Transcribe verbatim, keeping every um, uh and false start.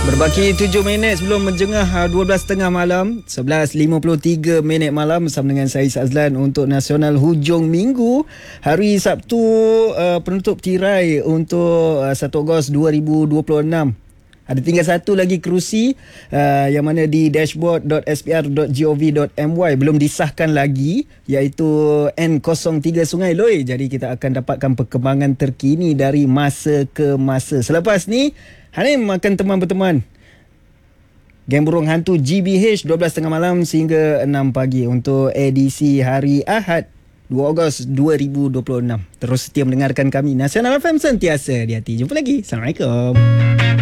Berbaki tujuh minit sebelum menjengah dua belas tiga puluh malam, sebelas lima puluh tiga minit malam bersama dengan saya Azlan untuk Nasional Hujung Minggu. Hari Sabtu uh, penutup tirai untuk uh, satu Ogos dua ribu dua puluh enam. Ada tinggal satu lagi kerusi uh, yang mana di dashboard dot s p r dot gov dot m y belum disahkan lagi, iaitu N kosong tiga Sungai Loi. Jadi kita akan dapatkan perkembangan terkini dari masa ke masa. Selepas ni, Hanim akan teman berteman Geng Burung Hantu G B H dua belas tiga puluh malam sehingga enam pagi untuk edisi hari Ahad dua Ogos dua ribu dua puluh enam. Terus setia mendengarkan kami. Nasional F M, sentiasa di hati. Jumpa lagi. Assalamualaikum.